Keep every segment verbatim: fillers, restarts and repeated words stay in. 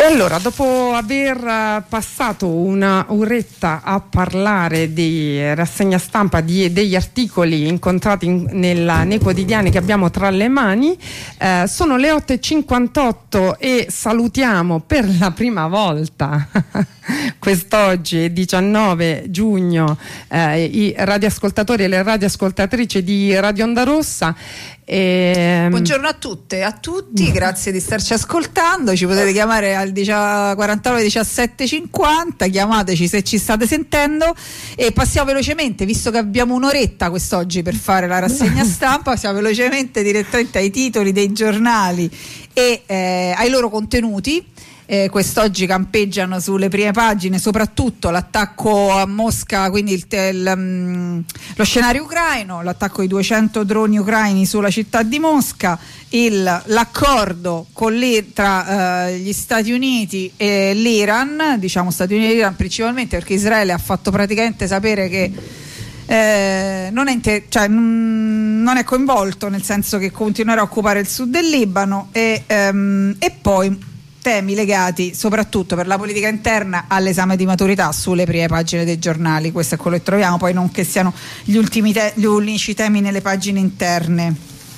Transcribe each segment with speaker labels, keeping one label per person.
Speaker 1: allora, dopo aver passato una oretta a parlare di rassegna stampa, di, degli articoli incontrati in, nella, nei quotidiani che abbiamo tra le mani, eh, sono le otto e cinquantotto e salutiamo per la prima volta quest'oggi, diciannove giugno, eh, i radioascoltatori e le radioascoltatrici di Radio Onda Rossa. E...
Speaker 2: buongiorno a tutte e a tutti, grazie di starci ascoltando. Ci potete chiamare al quarantanove diciassette cinquanta, chiamateci se ci state sentendo. E passiamo velocemente, visto che abbiamo un'oretta quest'oggi per fare la rassegna stampa, passiamo velocemente direttamente ai titoli dei giornali e eh, ai loro contenuti. Eh, quest'oggi campeggiano sulle prime pagine soprattutto l'attacco a Mosca, quindi il, il, um, lo scenario ucraino, l'attacco di duecento droni ucraini sulla città di Mosca, il, l'accordo con l'I- tra uh, gli Stati Uniti e l'Iran, diciamo Stati Uniti e l'Iran principalmente perché Israele ha fatto praticamente sapere che Eh, non, è inter- cioè, mh, non è coinvolto, nel senso che continuerà a occupare il sud del Libano e, um, e poi temi legati soprattutto per la politica interna all'esame di maturità sulle prime pagine dei giornali. Questo è quello che troviamo, poi non che siano gli ultimi te- gli unici temi nelle pagine interne.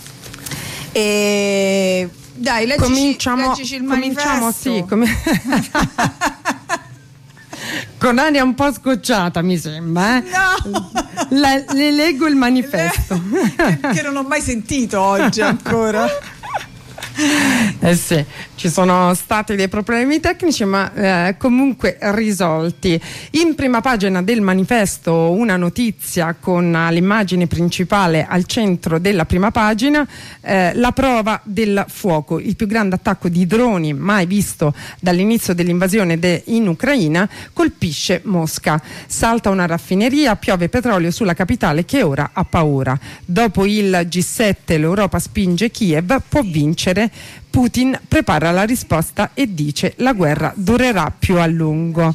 Speaker 2: E dai, leggici,
Speaker 1: cominciamo,
Speaker 2: leggici il
Speaker 1: cominciamo
Speaker 2: manifesto.
Speaker 1: sì, come... con aria un po' scocciata mi sembra, eh?
Speaker 2: No!
Speaker 1: La, le leggo il manifesto
Speaker 2: che, che non ho mai sentito oggi ancora.
Speaker 1: Eh sì, ci sono stati dei problemi tecnici ma eh, comunque risolti. In prima pagina del manifesto una notizia con l'immagine principale al centro della prima pagina, eh, la prova del fuoco, il più grande attacco di droni mai visto dall'inizio dell'invasione de- in Ucraina colpisce Mosca, salta una raffineria, piove petrolio sulla capitale che ora ha paura. Dopo il G sette l'Europa spinge Kiev, può vincere. Putin prepara la risposta e dice la guerra durerà più a lungo.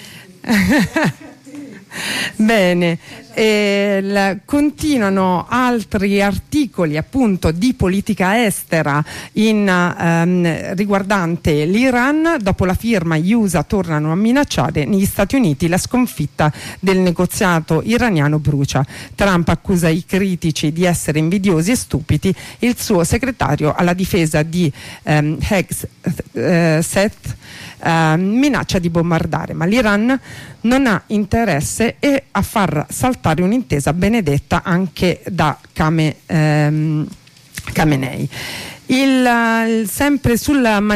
Speaker 1: Bene, eh, la, continuano altri articoli appunto di politica estera in, ehm, riguardante l'Iran. Dopo la firma gli U S A tornano a minacciare negli Stati Uniti, la sconfitta del negoziato iraniano brucia. Trump accusa i critici di essere invidiosi e stupidi, il suo segretario alla difesa di ehm, Hegseth eh, minaccia di bombardare, ma l'Iran non ha interesse e a far saltare un'intesa benedetta anche da Khame, ehm, Khamenei. Il, il, sempre sul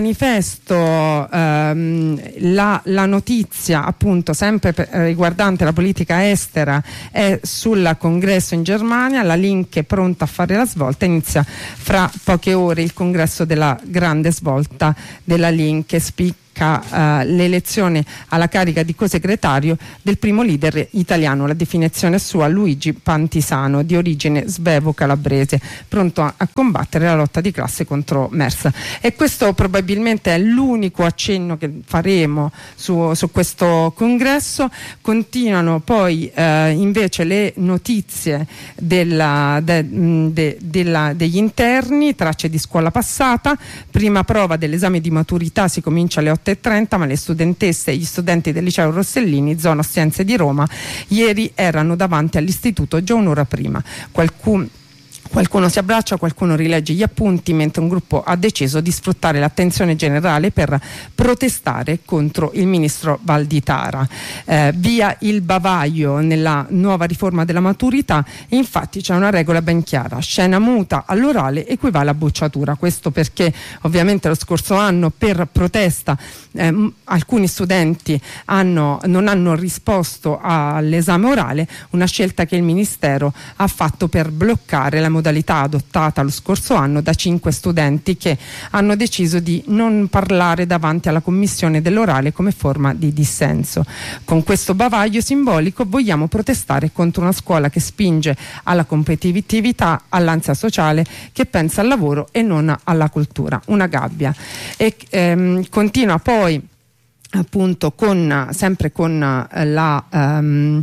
Speaker 1: manifesto ehm, la, la notizia appunto sempre per, riguardante la politica estera è sul congresso in Germania. La Link è pronta a fare la svolta, inizia fra poche ore il congresso della grande svolta della Link, spicca Uh, l'elezione alla carica di co-segretario del primo leader italiano, la definizione sua Luigi Pantisano, di origine svevo-calabrese, pronto a, a combattere la lotta di classe contro Merz. E questo probabilmente è l'unico accenno che faremo su, su questo congresso. Continuano poi uh, invece le notizie della, de, de, della, degli interni, tracce di scuola passata, prima prova dell'esame di maturità si comincia alle otto e trenta, ma le studentesse e gli studenti del liceo Rossellini, zona Scienze di Roma, ieri erano davanti all'istituto già un'ora prima. Qualcuno Qualcuno si abbraccia, qualcuno rilegge gli appunti, mentre un gruppo ha deciso di sfruttare l'attenzione generale per protestare contro il ministro Valditara. Eh, via il bavaglio nella nuova riforma della maturità, e infatti c'è una regola ben chiara: scena muta all'orale equivale a bocciatura. Questo perché ovviamente lo scorso anno per protesta eh, alcuni studenti hanno, non hanno risposto all'esame orale, una scelta che il ministero ha fatto per bloccare la modalità adottata lo scorso anno da cinque studenti che hanno deciso di non parlare davanti alla commissione dell'orale come forma di dissenso. Con questo bavaglio simbolico vogliamo protestare contro una scuola che spinge alla competitività, all'ansia sociale, che pensa al lavoro e non alla cultura. Una gabbia. E ehm, continua poi appunto con sempre con la, um,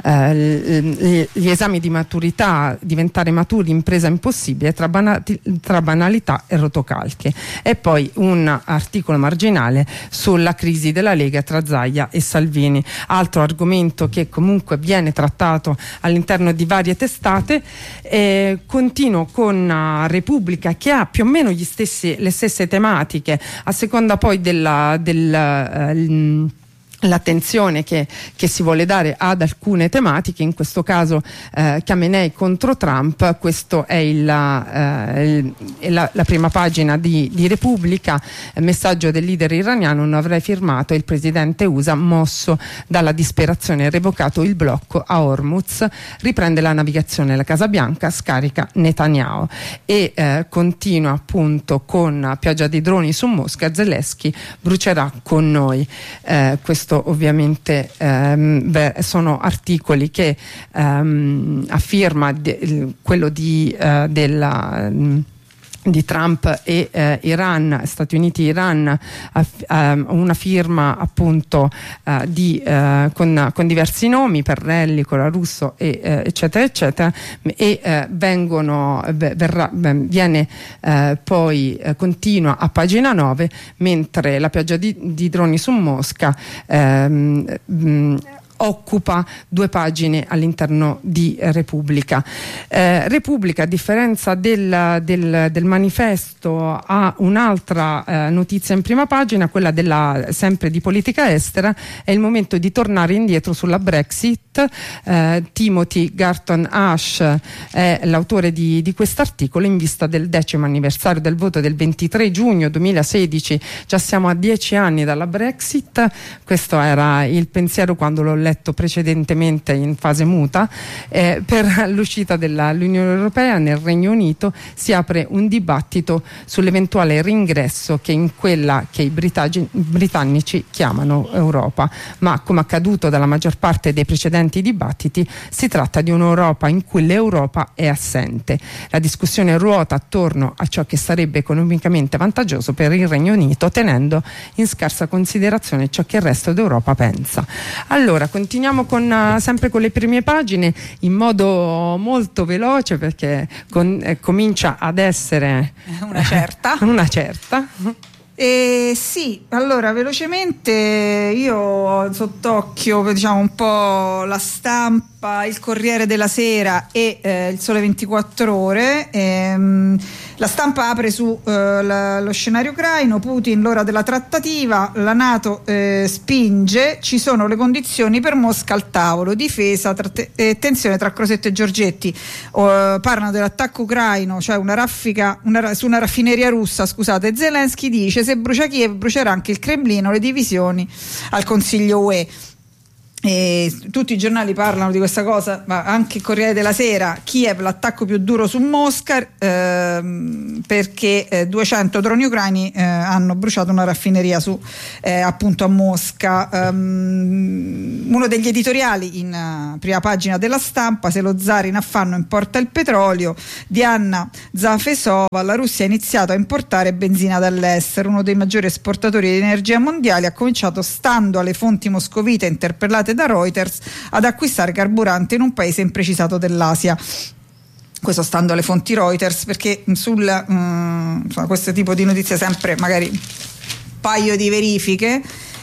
Speaker 1: eh, gli esami di maturità, diventare maturi impresa impossibile tra, banati, tra banalità e rotocalche, e poi un articolo marginale sulla crisi della Lega tra Zaia e Salvini, altro argomento che comunque viene trattato all'interno di varie testate. Eh, continuo con uh, Repubblica, che ha più o meno gli stessi, le stesse tematiche a seconda poi della, del uh, l'attenzione che, che si vuole dare ad alcune tematiche. In questo caso eh, Khamenei contro Trump, questo è il, eh, il, la, la prima pagina di, di Repubblica. Eh, messaggio del leader iraniano: non avrei firmato, il presidente U S A mosso dalla disperazione, revocato il blocco a Hormuz, riprende la navigazione alla Casa Bianca, scarica Netanyahu. E eh, continua appunto con pioggia di droni su Mosca, Zelensky brucerà con noi. Eh, questo ovviamente ehm, beh, sono articoli che ehm, affirma de, quello di, eh, della mh, di Trump e eh, Iran, Stati Uniti e Iran, aff, eh, una firma appunto eh, di, eh, con, con diversi nomi, Perrelli, Colarusso e, eh, eccetera eccetera, e eh, vengono verrà, viene eh, poi eh, continua a pagina nove, mentre la pioggia di, di droni su Mosca ehm, mh, occupa due pagine all'interno di eh, Repubblica. Eh, Repubblica, a differenza del, del, del manifesto, ha un'altra eh, notizia in prima pagina, quella della, sempre di politica estera. È il momento di tornare indietro sulla Brexit. Eh, Timothy Garton Ash è l'autore di, di quest'articolo in vista del decimo anniversario del voto del ventitré giugno duemilasedici. Già siamo a dieci anni dalla Brexit. Questo era il pensiero quando l'ho letto letto precedentemente in fase muta. Eh, per l'uscita dall'Unione Europea nel Regno Unito si apre un dibattito sull'eventuale ringresso che in quella che i britagi- britannici chiamano Europa, ma come accaduto dalla maggior parte dei precedenti dibattiti si tratta di un'Europa in cui l'Europa è assente. La discussione ruota attorno a ciò che sarebbe economicamente vantaggioso per il Regno Unito, tenendo in scarsa considerazione ciò che il resto d'Europa pensa. Allora, continuiamo con, uh, sempre con le prime pagine in modo molto veloce, perché con, eh, comincia ad essere
Speaker 2: una certa.
Speaker 1: una certa.
Speaker 2: Eh, sì, allora velocemente io ho sott'occhio, diciamo, un po' La Stampa, il Corriere della Sera e eh, il Sole ventiquattro Ore. Ehm, La Stampa apre su eh, la, lo scenario ucraino: Putin, l'ora della trattativa, la NATO eh, spinge, ci sono le condizioni per Mosca al tavolo, difesa tra te, eh, tensione tra Crosetto e Giorgetti. Oh, parlano dell'attacco ucraino, cioè una raffica una, su una raffineria russa, scusate. Zelensky dice: se brucia Kiev brucerà anche il Cremlino, le divisioni al Consiglio U E. E tutti i giornali parlano di questa cosa, ma anche il Corriere della Sera: Kiev, l'attacco più duro su Mosca, ehm, perché eh, duecento droni ucraini eh, hanno bruciato una raffineria su eh, appunto a Mosca. Um, uno degli editoriali in uh, prima pagina della Stampa: se lo zar in affanno importa il petrolio, Diana Zafesova, la Russia ha iniziato a importare benzina dall'estero, uno dei maggiori esportatori di energia mondiali, ha cominciato, stando alle fonti moscovite interpellate da Reuters, ad acquistare carburante in un paese imprecisato dell'Asia. Questo stando alle fonti Reuters, perché sul um, insomma, questo tipo di notizie sempre magari un paio di verifiche.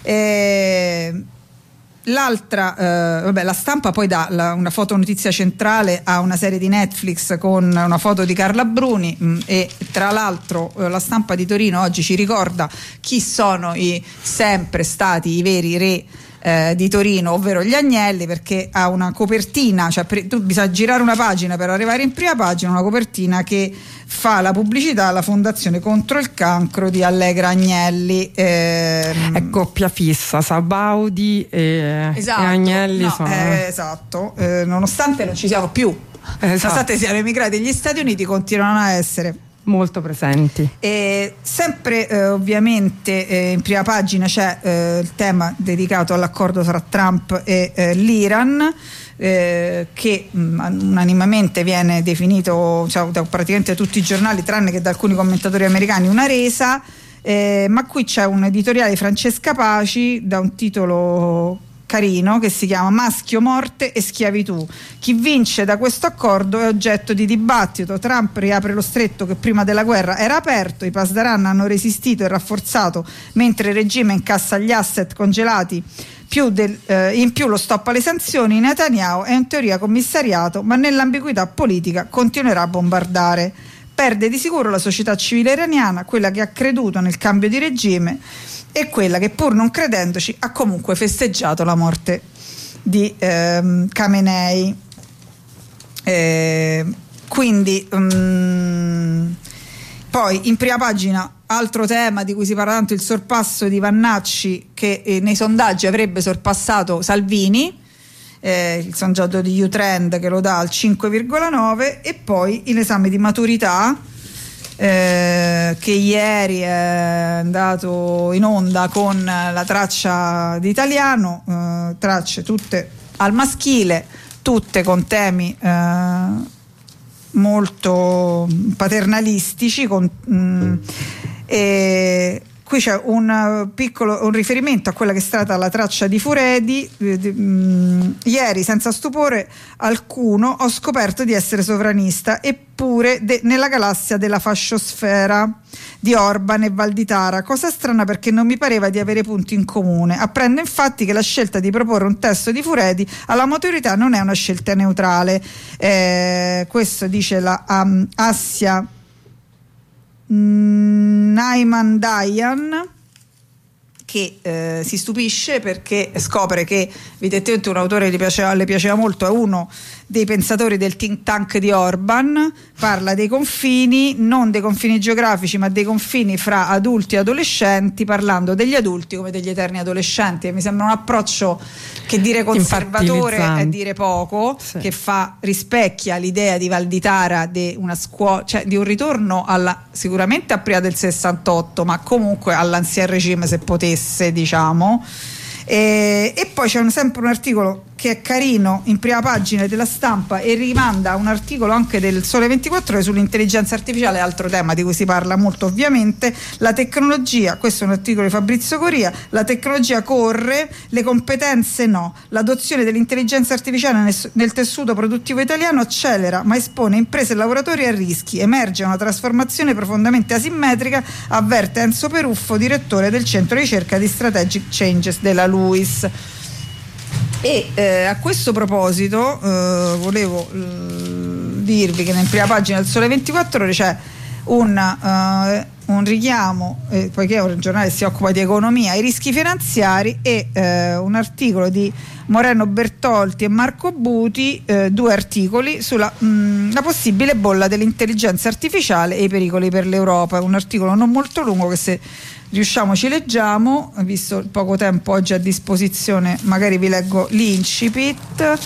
Speaker 2: Eh, L'altra, eh, vabbè, La Stampa poi dà la, una foto notizia centrale a una serie di Netflix con una foto di Carla Bruni, mh, e tra l'altro eh, La Stampa di Torino oggi ci ricorda chi sono i sempre stati i veri re Eh, di Torino, ovvero gli Agnelli, perché ha una copertina, cioè pre- tu bisogna girare una pagina per arrivare in prima pagina, una copertina che fa la pubblicità alla Fondazione contro il cancro di Allegra Agnelli. Ehm...
Speaker 1: È coppia fissa, Sabaudi e,
Speaker 2: esatto,
Speaker 1: e Agnelli
Speaker 2: no,
Speaker 1: sono...
Speaker 2: eh, esatto, eh, nonostante non ci siamo più, esatto. Nonostante siano emigrati negli Stati Uniti, continuano a essere
Speaker 1: molto presenti.
Speaker 2: E sempre eh, ovviamente eh, in prima pagina c'è eh, il tema dedicato all'accordo tra Trump e eh, l'Iran, eh, che mh, unanimemente viene definito, cioè, da praticamente tutti i giornali tranne che da alcuni commentatori americani, una resa. eh, ma qui c'è un editoriale di Francesca Paci da un titolo carino che si chiama Maschio, morte e schiavitù. Chi vince da questo accordo è oggetto di dibattito. Trump riapre lo stretto che prima della guerra era aperto, i Pasdaran hanno resistito e rafforzato mentre il regime incassa gli asset congelati. Più del, eh, in più lo stop alle sanzioni. Netanyahu è in teoria commissariato, ma nell'ambiguità politica continuerà a bombardare. Perde di sicuro la società civile iraniana, quella che ha creduto nel cambio di regime e quella che, pur non credendoci, ha comunque festeggiato la morte di ehm, Khamenei. Eh, quindi um, poi in prima pagina altro tema di cui si parla tanto, il sorpasso di Vannacci che eh, nei sondaggi avrebbe sorpassato Salvini, eh, il sondaggio di U-Trend che lo dà al cinque virgola nove, e poi l'esame di maturità Eh, che ieri è andato in onda con la traccia di Italiano, eh, tracce tutte al maschile, tutte con temi eh, molto paternalistici, con, mh, e qui c'è un piccolo un riferimento a quella che è stata la traccia di Furedi. Eh, di, mh, ieri senza stupore alcuno ho scoperto di essere sovranista, eppure de, nella galassia della fasciosfera di Orban e Valditara, cosa strana perché non mi pareva di avere punti in comune. Apprendo infatti che la scelta di proporre un testo di Furedi alla maturità non è una scelta neutrale. Eh, questo dice la um, Assia Naiman Dayan, che eh, si stupisce perché scopre che evidentemente un autore gli piaceva, le piaceva molto, è uno dei pensatori del think tank di Orban, parla dei confini, non dei confini geografici ma dei confini fra adulti e adolescenti, parlando degli adulti come degli eterni adolescenti, e mi sembra un approccio che dire conservatore è dire poco, sì. Che fa rispecchia l'idea di Valditara di una scuola, cioè di un ritorno alla, sicuramente a prima del sessantotto, ma comunque all'ancien regime se potesse, diciamo. E, e poi c'è un, sempre un articolo che è carino in prima pagina della Stampa e rimanda a un articolo anche del Sole ventiquattro Ore sull'intelligenza artificiale, altro tema di cui si parla molto ovviamente. La tecnologia, questo è un articolo di Fabrizio Coria, la tecnologia corre, le competenze no, l'adozione dell'intelligenza artificiale nel, nel tessuto produttivo italiano accelera ma espone imprese e lavoratori a rischi, emerge una trasformazione profondamente asimmetrica, avverte Enzo Peruffo, direttore del centro ricerca di Strategic Changes della LUIS. E eh, a questo proposito eh, volevo eh, dirvi che nella prima pagina del Sole ventiquattro Ore c'è un, eh, un richiamo, eh, poiché è un giornale che si occupa di economia, ai rischi finanziari, e eh, un articolo di Moreno Bertolti e Marco Buti, eh, due articoli sulla mh, la possibile bolla dell'intelligenza artificiale e i pericoli per l'Europa. Un articolo non molto lungo che, se riusciamo, ci leggiamo. Visto il poco tempo oggi a disposizione, magari vi leggo l'incipit.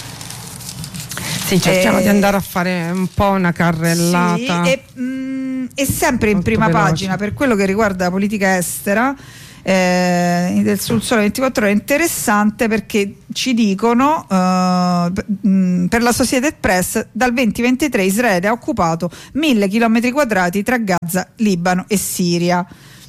Speaker 1: Sì, cerchiamo eh, di andare a fare un po' una carrellata.
Speaker 2: Sì, e, mh, e sempre in
Speaker 1: molto
Speaker 2: prima
Speaker 1: veloce.
Speaker 2: pagina, per quello che riguarda la politica estera, eh, del sul Sole ventiquattro Ore, è interessante perché ci dicono eh, per la Associated Press, dal duemilaventitré Israele ha occupato mille chilometri quadrati tra Gaza, Libano e Siria.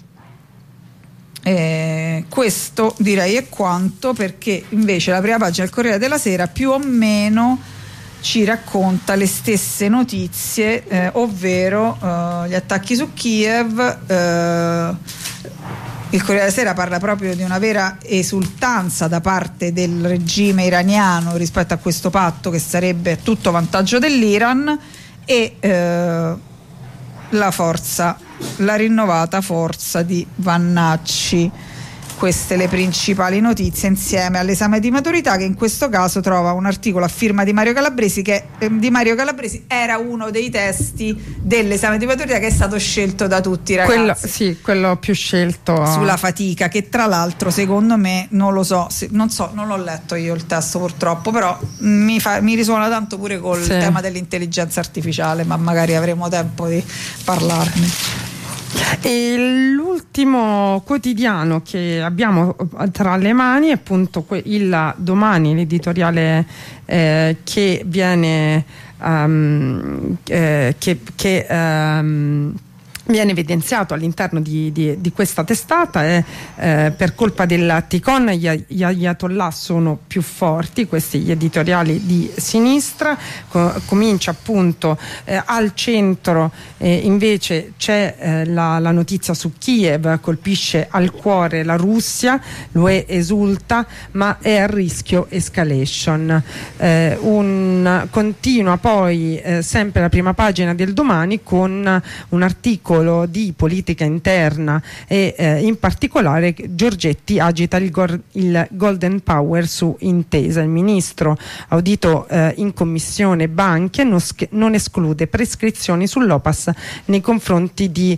Speaker 2: Eh, questo direi è quanto, perché invece la prima pagina del Corriere della Sera più o meno ci racconta le stesse notizie, eh, ovvero eh, gli attacchi su Kiev. eh, il Corriere della Sera parla proprio di una vera esultanza da parte del regime iraniano rispetto a questo patto che sarebbe a tutto vantaggio dell'Iran, e eh, la forza la rinnovata forza di Vannacci. Queste le principali notizie, insieme all'esame di maturità, che in questo caso trova un articolo a firma di Mario Calabresi, che eh, di Mario Calabresi era uno dei testi dell'esame di maturità che è stato scelto da tutti i ragazzi.
Speaker 1: Quello, sì, quello più scelto
Speaker 2: sulla fatica, che tra l'altro secondo me, non lo so, se, non so, non l'ho letto io il testo purtroppo, però mi, fa, mi risuona tanto pure col sì. tema dell'intelligenza artificiale, ma magari avremo tempo di parlarne.
Speaker 1: E l'ultimo quotidiano che abbiamo tra le mani è appunto il Domani, l'editoriale eh, che viene um, eh, che, che um, viene evidenziato all'interno di, di, di questa testata è eh, per colpa del Ticon gli ayatollah sono più forti, questi gli editoriali di sinistra. Co- comincia appunto eh, al centro eh, invece c'è eh, la, la notizia su Kiev, colpisce al cuore la Russia, l'U E esulta ma è a rischio escalation. Eh, un, continua poi eh, sempre la prima pagina del Domani con un articolo di politica interna e eh, in particolare Giorgetti agita il, gor- il Golden Power su Intesa. Il ministro audito eh, in commissione banche non, sch- non esclude prescrizioni sull'O P A S nei confronti di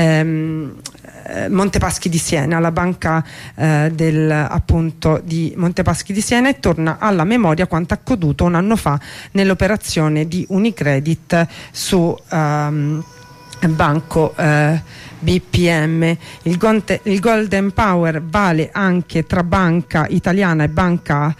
Speaker 1: ehm, Montepaschi di Siena, la banca eh, del, appunto di Montepaschi di Siena, e torna alla memoria quanto accaduto un anno fa nell'operazione di Unicredit su um, Banco eh, B P M. Il, gonte, il Golden Power vale anche tra banca italiana e banca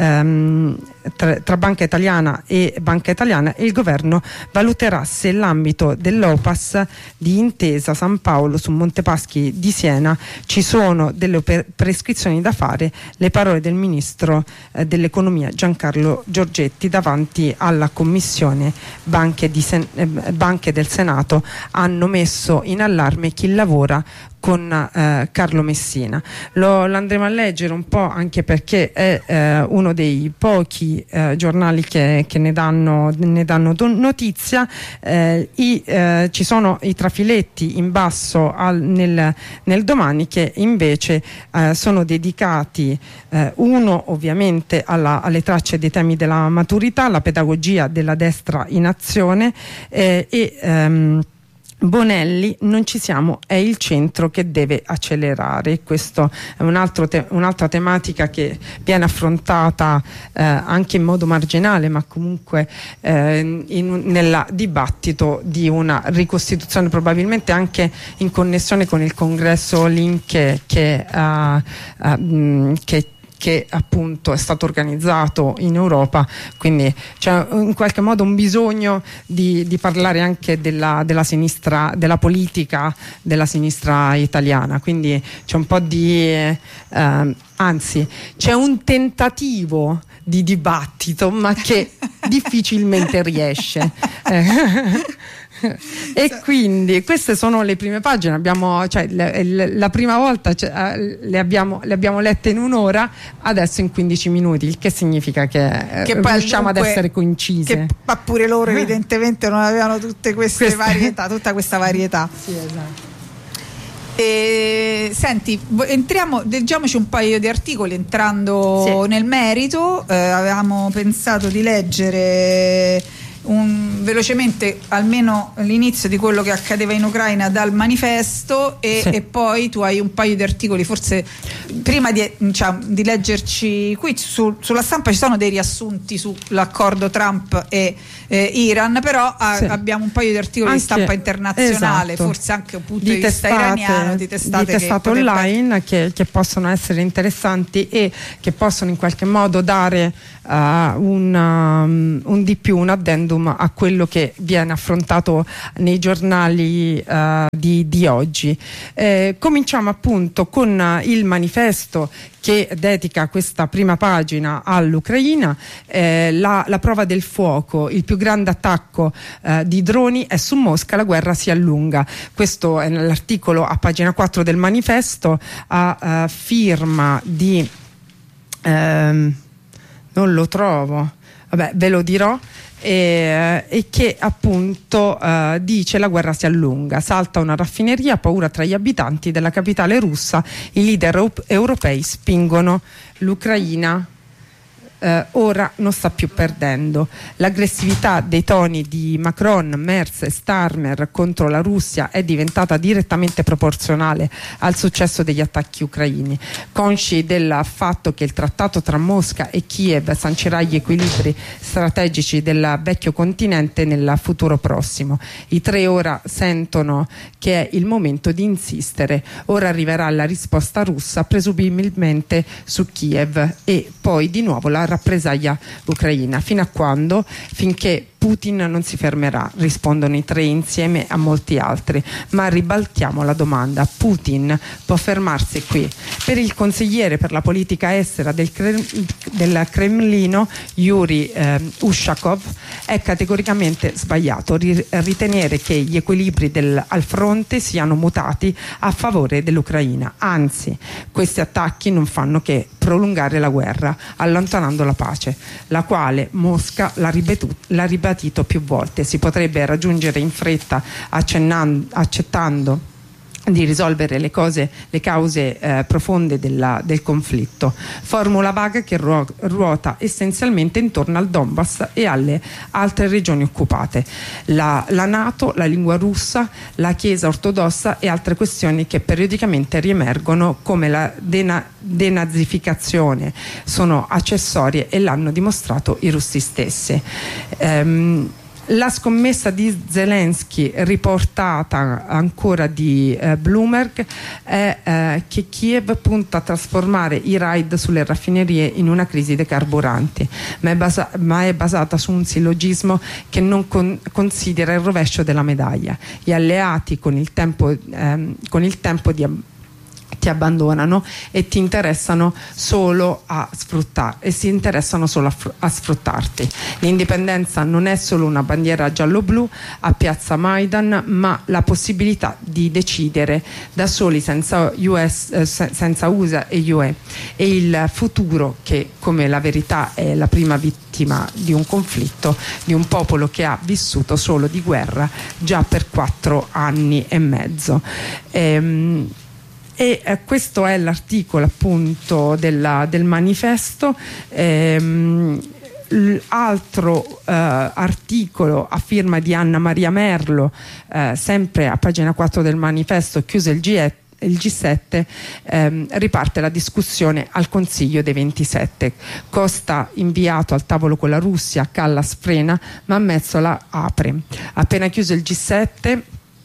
Speaker 1: ehm, tra, tra banca italiana e banca italiana, e il governo valuterà se l'ambito dell'O P A S di Intesa San Paolo su Montepaschi di Siena ci sono delle prescrizioni da fare. Le parole del ministro eh, dell'economia Giancarlo Giorgetti davanti alla commissione banche, di Sen- eh, banche del Senato hanno messo in allarme chi lavora con eh, Carlo Messina. Lo, lo andremo a leggere un po' anche perché è eh, uno dei pochi eh, giornali che, che ne danno, ne danno notizia. Eh, i, eh, ci sono i trafiletti in basso al, nel, nel Domani che invece eh, sono dedicati eh, uno ovviamente alla, alle tracce dei temi della maturità, la pedagogia della destra in azione eh, e ehm, Bonelli, non ci siamo, è il centro che deve accelerare. Questo è un altro te- un'altra tematica che viene affrontata eh, anche in modo marginale, ma comunque eh, in, nel dibattito di una ricostituzione, probabilmente anche in connessione con il congresso Linke che, uh, uh, che che appunto è stato organizzato in Europa, quindi c'è in qualche modo un bisogno di, di parlare anche della, della sinistra, della politica della sinistra italiana, quindi c'è un po' di eh, anzi c'è un tentativo di dibattito ma che difficilmente riesce. Eh. E quindi queste sono le prime pagine, abbiamo, cioè, le, le, la prima volta cioè, le, abbiamo, le abbiamo lette in un'ora, adesso in quindici minuti, il che significa che, che riusciamo ad essere concise,
Speaker 2: che, ma pure loro evidentemente non avevano tutte queste, queste... varietà, tutta questa varietà.
Speaker 1: Sì, esatto.
Speaker 2: E, senti, entriamo, leggiamoci un paio di articoli entrando sì. nel merito. Eh, avevamo pensato di leggere Un, velocemente almeno l'inizio di quello che accadeva in Ucraina dal Manifesto e, sì. e poi tu hai un paio di articoli, forse prima di, diciamo, di leggerci qui su, sulla stampa ci sono dei riassunti sull'accordo Trump e eh, Iran, però a, sì. abbiamo un paio di articoli anche, di stampa internazionale, esatto. forse anche un punto di, di vista testate, iraniano, di testate,
Speaker 1: di testate che online potrebbe... che, che possono essere interessanti e che possono in qualche modo dare uh, un, um, un di più, un addendum a quello che viene affrontato nei giornali uh, di, di oggi. Eh, cominciamo appunto con il Manifesto che dedica questa prima pagina all'Ucraina. Eh, la, la prova del fuoco, il più grande attacco eh, di droni è su Mosca, la guerra si allunga. Questo è nell'articolo a pagina quattro del Manifesto a uh, firma di ehm, non lo trovo, vabbè ve lo dirò. E, e che appunto uh, dice la guerra si allunga, salta una raffineria, paura tra gli abitanti della capitale russa, i leader eu- europei spingono l'Ucraina. Uh, ora non sta più perdendo. L'aggressività dei toni di Macron, Merz e Starmer contro la Russia è diventata direttamente proporzionale al successo degli attacchi ucraini, consci del fatto che il trattato tra Mosca e Kiev sancirà gli equilibri strategici del vecchio continente nel futuro prossimo. I tre ora sentono che è il momento di insistere. Ora arriverà la risposta russa, presumibilmente su Kiev, e poi di nuovo la rappresaglia ucraina. Fino a quando? Finché Putin non si fermerà, rispondono i tre insieme a molti altri, ma ribaltiamo la domanda: Putin può fermarsi qui? Per il consigliere per la politica estera del, Cre- del Cremlino, Yuri eh, Ushakov, è categoricamente sbagliato ri- ritenere che gli equilibri del, al fronte siano mutati a favore dell'Ucraina. Anzi, questi attacchi non fanno che prolungare la guerra, allontanando la pace, la quale Mosca l'ha, ripetu- l'ha ribadito più volte. Si potrebbe raggiungere in fretta accennando, accettando di risolvere le cose, le cause eh, profonde della, del conflitto. Formula vaga che ruo- ruota essenzialmente intorno al Donbass e alle altre regioni occupate, la, la NATO, la lingua russa, la Chiesa ortodossa e altre questioni che periodicamente riemergono come la dena- denazificazione sono accessorie e l'hanno dimostrato i russi stessi. Ehm, La scommessa di Zelensky, riportata ancora di eh, Bloomberg, è eh, che Kiev punta a trasformare i raid sulle raffinerie in una crisi dei carburanti, ma è, basa- ma è basata su un sillogismo che non con- considera il rovescio della medaglia. Gli alleati con il tempo, ehm, con il tempo di ti abbandonano e ti interessano solo a sfruttare e si interessano solo a, fr- a sfruttarti. L'indipendenza non è solo una bandiera giallo-blu a piazza Maidan, ma la possibilità di decidere da soli senza U S, eh, senza U S A e U E, e il futuro che, come la verità, è la prima vittima di un conflitto, di un popolo che ha vissuto solo di guerra già per quattro anni e mezzo. Ehm, E eh, questo è l'articolo appunto della, del manifesto. Ehm, altro eh, articolo a firma di Anna Maria Merlo, eh, sempre a pagina quattro del manifesto, chiuso il G sette, il G sette ehm, riparte la discussione al Consiglio dei ventisette. Costa inviato al tavolo con la Russia, Callas frena, ma Metsola apre. Appena chiuso il G sette,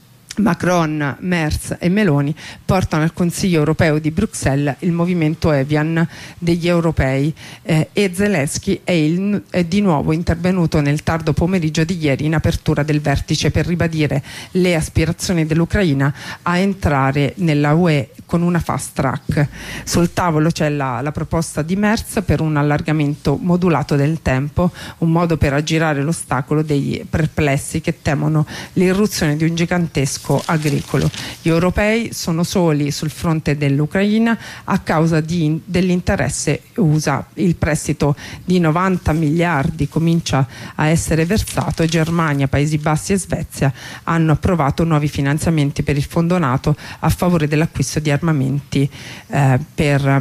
Speaker 1: Macron, Merz e Meloni portano al Consiglio europeo di Bruxelles il movimento Evian degli europei eh, e Zelensky è, il, è di nuovo intervenuto nel tardo pomeriggio di ieri in apertura del vertice per ribadire le aspirazioni dell'Ucraina a entrare nella U E con una fast track. Sul tavolo c'è la, la proposta di Merz per un allargamento modulato del tempo, un modo per aggirare l'ostacolo dei perplessi che temono l'irruzione di un gigantesco agricolo. Gli europei sono soli sul fronte dell'Ucraina a causa di, dell'interesse U S A. Il prestito di novanta miliardi comincia a essere versato e Germania, Paesi Bassi e Svezia hanno approvato nuovi finanziamenti per il fondo NATO a favore dell'acquisto di armamenti eh, per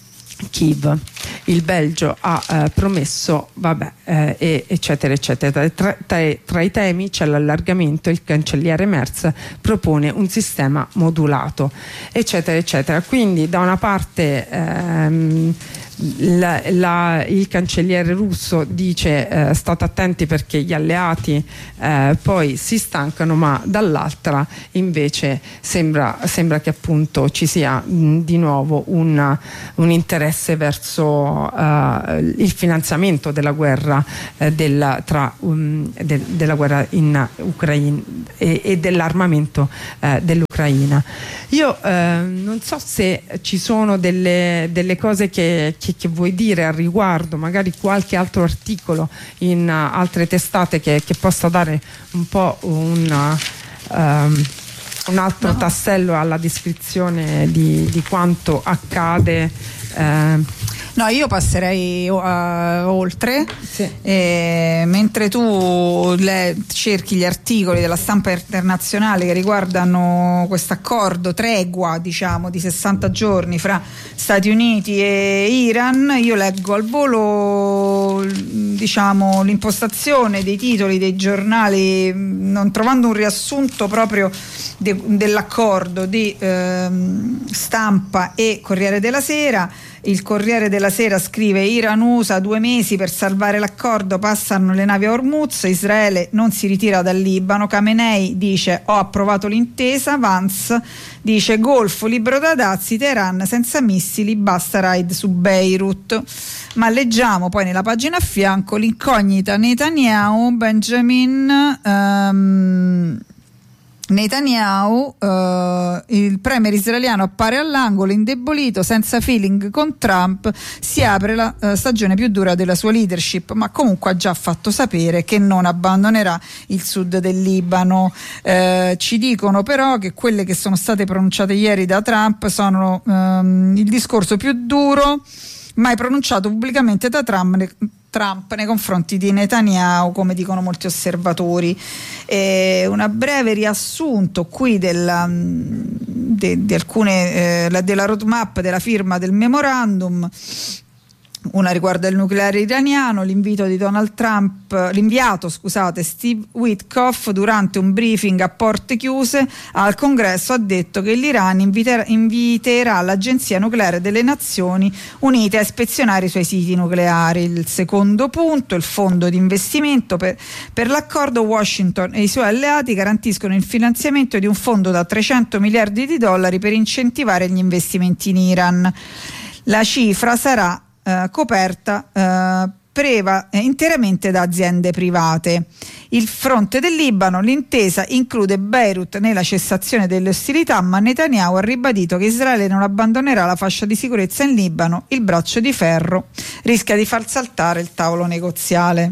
Speaker 1: Kiev. Il Belgio ha eh, promesso, vabbè, eh, eccetera, eccetera. Tra, tra, tra i temi c'è l'allargamento. Il cancelliere Merz propone un sistema modulato, eccetera, eccetera. Quindi, da una parte, ehm, La, la, il cancelliere russo dice eh, state attenti perché gli alleati eh, poi si stancano, ma dall'altra invece sembra, sembra che appunto ci sia mh, di nuovo un, un interesse verso uh, il finanziamento della guerra eh, della, tra, um, de, della guerra in Ucraina e, e dell'armamento eh, dell'Ucraina. Io eh, non so se ci sono delle, delle cose che Che, che vuoi dire al riguardo, magari qualche altro articolo in uh, altre testate che, che possa dare un po' un, uh, um, un altro no. tassello alla descrizione di, di quanto accade. Uh,
Speaker 2: No, io passerei uh, oltre,
Speaker 1: sì.
Speaker 2: eh, mentre tu le, cerchi gli articoli della stampa internazionale che riguardano questo accordo, tregua diciamo di sessanta giorni fra Stati Uniti e Iran, io leggo al volo diciamo l'impostazione dei titoli dei giornali, non trovando un riassunto proprio de, dell'accordo di eh, Stampa e Corriere della Sera. Il Corriere della Sera scrive: Iran usa due mesi per salvare l'accordo, passano le navi a Hormuz, Israele non si ritira dal Libano, Khamenei dice ho approvato l'intesa, Vance dice Golfo libero da dazi, Teheran senza missili, basta raid su Beirut. Ma leggiamo poi nella pagina a fianco l'incognita Netanyahu, Benjamin um, Netanyahu, uh, il premier israeliano appare all'angolo, indebolito, senza feeling con Trump, si apre la uh, stagione più dura della sua leadership, ma comunque ha già fatto sapere che non abbandonerà il sud del Libano. Uh, ci dicono però che quelle che sono state pronunciate ieri da Trump sono um, il discorso più duro mai pronunciato pubblicamente da Trump, Trump nei confronti di Netanyahu, come dicono molti osservatori. E una breve riassunto qui della, de, de alcune, eh, della roadmap della firma del memorandum. Una riguarda il nucleare iraniano, l'invito di Donald Trump, l'inviato scusate Steve Witkoff durante un briefing a porte chiuse al Congresso ha detto che l'Iran inviterà, inviterà l'Agenzia Nucleare delle Nazioni Unite a ispezionare i suoi siti nucleari. Il secondo punto, il fondo di investimento per, per l'accordo, Washington e i suoi alleati garantiscono il finanziamento di un fondo da trecento miliardi di dollari per incentivare gli investimenti in Iran. La cifra sarà Uh, coperta uh, preva eh, interamente da aziende private. Il fronte del Libano, l'intesa include Beirut nella cessazione delle ostilità, ma Netanyahu ha ribadito che Israele non abbandonerà la fascia di sicurezza in Libano, il braccio di ferro rischia di far saltare il tavolo negoziale.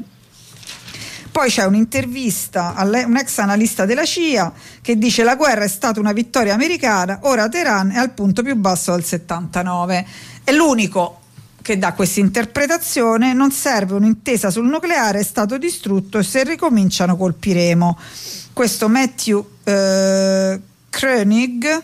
Speaker 2: Poi c'è un'intervista a un ex analista della C I A che dice la guerra è stata una vittoria americana, ora Teheran è al punto più basso dal settantanove. È l'unico che dà questa interpretazione, non serve un'intesa sul nucleare, è stato distrutto e se ricominciano colpiremo. Questo Matthew eh, Koenig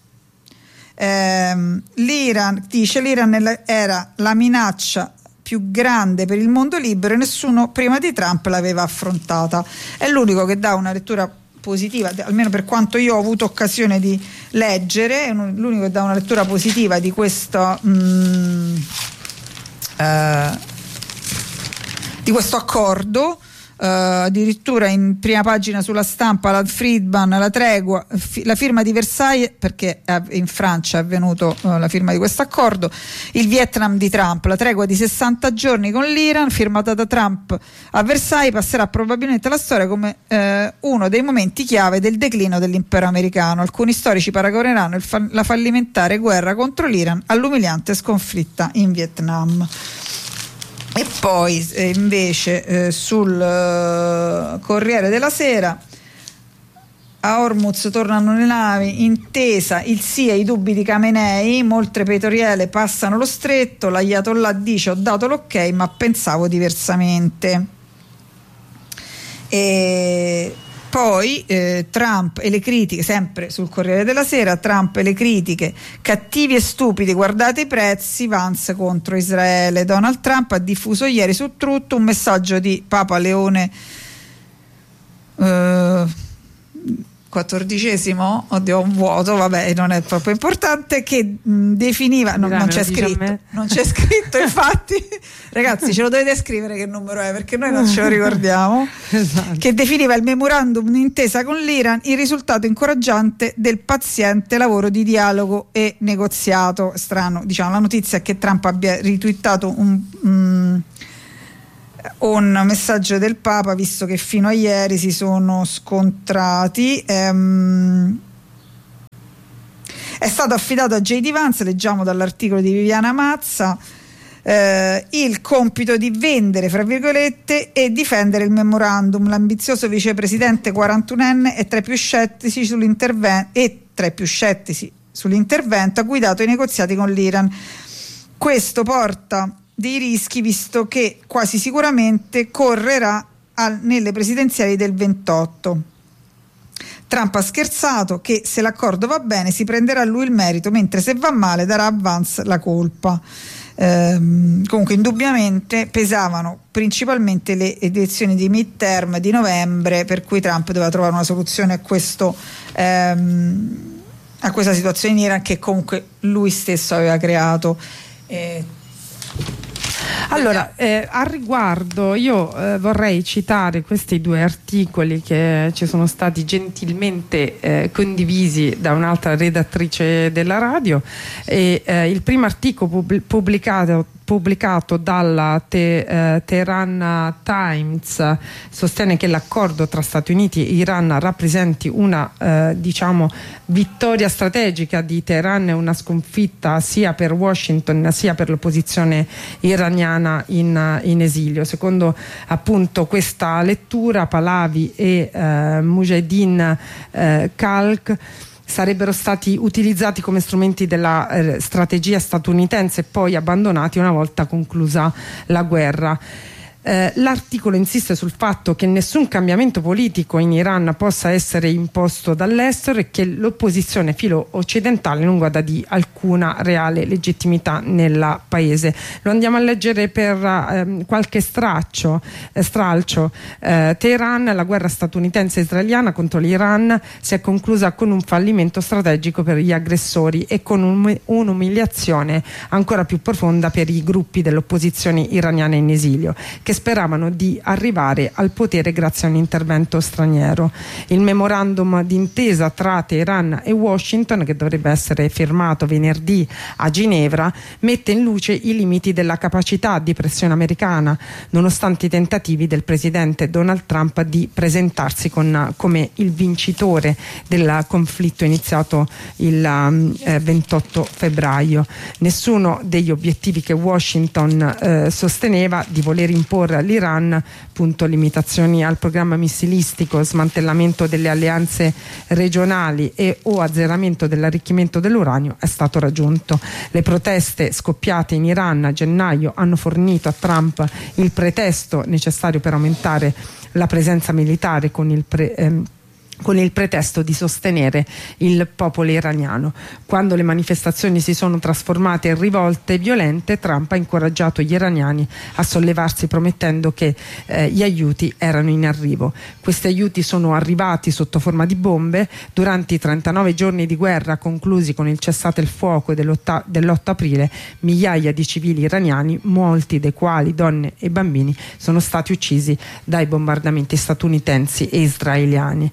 Speaker 2: ehm, l'Iran dice l'Iran era la minaccia più grande per il mondo libero e nessuno prima di Trump l'aveva affrontata. È l'unico che dà una lettura positiva, almeno per quanto io ho avuto occasione di leggere, è l'unico che dà una lettura positiva di questo mh, Uh, di questo accordo. Uh, addirittura in prima pagina sulla Stampa la Friedman, la tregua, fi- la firma di Versailles, perché in Francia è avvenuto uh, la firma di questo accordo, il Vietnam di Trump, la tregua di sessanta giorni con l'Iran firmata da Trump a Versailles passerà probabilmente alla storia come uh, uno dei momenti chiave del declino dell'impero americano. Alcuni storici paragoneranno il fa- la fallimentare guerra contro l'Iran all'umiliante sconfitta in Vietnam. E poi eh, invece eh, sul eh, Corriere della Sera a Hormuz tornano le navi, intesa, il sì ai dubbi di Khamenei, molte petroliere passano lo stretto, l'Ayatollah dice ho dato l'ok ma pensavo diversamente. E poi eh, Trump e le critiche, sempre sul Corriere della Sera, Trump e le critiche, cattivi e stupidi, guardate i prezzi, Vance contro Israele. Donald Trump ha diffuso ieri su Truth un messaggio di Papa Leone eh, quattordicesimo, oddio un vuoto, vabbè non è proprio importante, che mh, definiva, no, non c'è scritto, non c'è scritto infatti ragazzi ce lo dovete scrivere che numero è perché noi non ce lo ricordiamo. Esatto. Che definiva il memorandum d'intesa con l'Iran il risultato incoraggiante del paziente lavoro di dialogo e negoziato. Strano, diciamo, la notizia è che Trump abbia ritwittato un um, un messaggio del Papa, visto che fino a ieri si sono scontrati. Ehm, è stato affidato a J D Vance, leggiamo dall'articolo di Viviana Mazza, eh, il compito di vendere, fra virgolette, e difendere il memorandum. L'ambizioso vicepresidente quarantunenne è tra i più scettici sull'intervento e tra i più scettici sull'intervento ha guidato i negoziati con l'Iran. Questo porta dei rischi, visto che quasi sicuramente correrà al, nelle presidenziali del ventotto. Trump ha scherzato che se l'accordo va bene si prenderà lui il merito, mentre se va male darà a Vance la colpa. Ehm, comunque indubbiamente pesavano principalmente le elezioni di midterm di novembre, per cui Trump doveva trovare una soluzione a questo ehm, a questa situazione in Iran che comunque lui stesso aveva creato. Eh,
Speaker 1: Allora, eh, al riguardo io eh, vorrei citare questi due articoli che ci sono stati gentilmente eh, condivisi da un'altra redattrice della radio. E, eh, il primo articolo pub- pubblicato pubblicato dalla Te, eh, Tehran Times sostiene che l'accordo tra Stati Uniti e Iran rappresenti una eh, diciamo vittoria strategica di Teheran e una sconfitta sia per Washington sia per l'opposizione iraniana in, in esilio. Secondo appunto questa lettura, Pahlavi e eh, Mujahideen eh, Khalq sarebbero stati utilizzati come strumenti della eh, strategia statunitense e poi abbandonati una volta conclusa la guerra. Eh, l'articolo insiste sul fatto che nessun cambiamento politico in Iran possa essere imposto dall'estero e che l'opposizione filo occidentale non goda di alcuna reale legittimità nel paese. Lo andiamo a leggere per eh, qualche straccio, eh, stralcio. Eh, Teheran, la guerra statunitense e israeliana contro l'Iran si è conclusa con un fallimento strategico per gli aggressori e con un, un'umiliazione ancora più profonda per i gruppi dell'opposizione iraniana in esilio, che speravano di arrivare al potere grazie a un intervento straniero. Il memorandum d'intesa tra Teheran e Washington, che dovrebbe essere firmato venerdì a Ginevra, mette in luce i limiti della capacità di pressione americana, nonostante i tentativi del presidente Donald Trump di presentarsi con, come il vincitore del conflitto iniziato il um, eh, ventotto febbraio. Nessuno degli obiettivi che Washington eh, sosteneva di voler imporre all'Iran, appunto limitazioni al programma missilistico, smantellamento delle alleanze regionali e o azzeramento dell'arricchimento dell'uranio, è stato raggiunto. Le proteste scoppiate in Iran a gennaio hanno fornito a Trump il pretesto necessario per aumentare la presenza militare con il pre, ehm, con il pretesto di sostenere il popolo iraniano. Quando le manifestazioni si sono trasformate in rivolte violente, Trump ha incoraggiato gli iraniani a sollevarsi promettendo che eh, gli aiuti erano in arrivo. Questi aiuti sono arrivati sotto forma di bombe. Durante i trentanove giorni di guerra conclusi con il cessate il fuoco dell'otto aprile, migliaia di civili iraniani, molti dei quali donne e bambini, sono stati uccisi dai bombardamenti statunitensi e israeliani.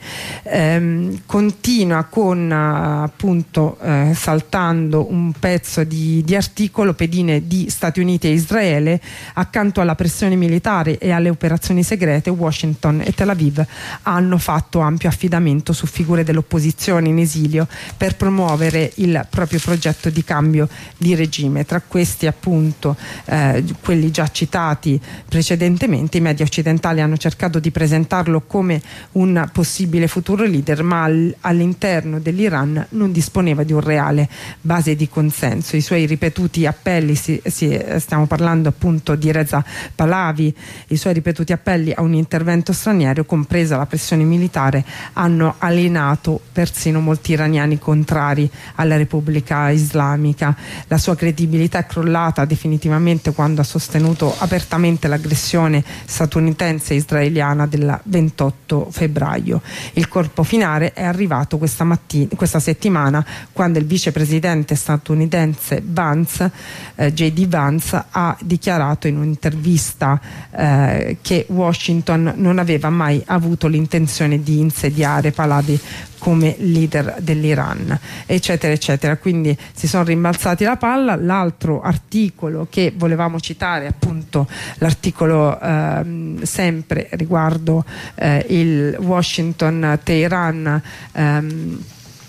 Speaker 1: Ehm, continua con uh, appunto eh, saltando un pezzo di, di articolo, pedine di Stati Uniti e Israele. Accanto alla pressione militare e alle operazioni segrete, Washington e Tel Aviv hanno fatto ampio affidamento su figure dell'opposizione in esilio per promuovere il proprio progetto di cambio di regime. Tra questi appunto eh, quelli già citati precedentemente, i media occidentali hanno cercato di presentarlo come un possibile futuro leader, ma all'interno dell'Iran non disponeva di un reale base di consenso. I suoi ripetuti appelli, si, si, stiamo parlando appunto di Reza Pahlavi, i suoi ripetuti appelli a un intervento straniero, compresa la pressione militare, hanno alienato persino molti iraniani contrari alla Repubblica Islamica. La sua credibilità è crollata definitivamente quando ha sostenuto apertamente l'aggressione statunitense e israeliana del ventotto febbraio. Il colpo finale è arrivato questa, mattina, questa settimana, quando il vicepresidente statunitense Vance, eh, J D Vance, ha dichiarato in un'intervista eh, che Washington non aveva mai avuto l'intenzione di insediare Pahlavi come leader dell'Iran, eccetera eccetera. Quindi si sono rimbalzati la palla. L'altro articolo che volevamo citare è appunto l'articolo ehm, sempre riguardo eh, il Washington Teheran ehm,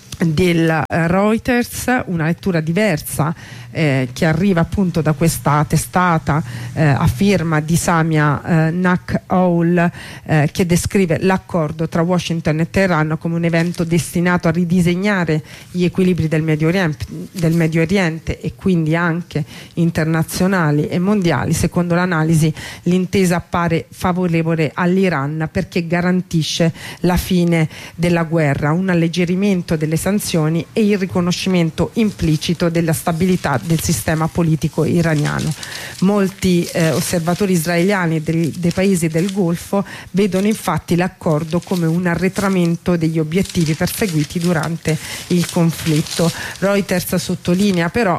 Speaker 1: del Reuters, una lettura diversa eh, che arriva appunto da questa testata eh, a firma di Samia eh, Nak-Owl, eh, che descrive l'accordo tra Washington e Teheran come un evento destinato a ridisegnare gli equilibri del Medio Oriente, del Medio Oriente e quindi anche internazionali e mondiali. Secondo l'analisi, l'intesa appare favorevole all'Iran perché garantisce la fine della guerra, un alleggerimento delle sanzioni e il riconoscimento implicito della stabilità del sistema politico iraniano. Molti eh, osservatori israeliani dei, dei paesi del Golfo vedono infatti l'accordo come un arretramento degli obiettivi perseguiti durante il conflitto. Reuters sottolinea però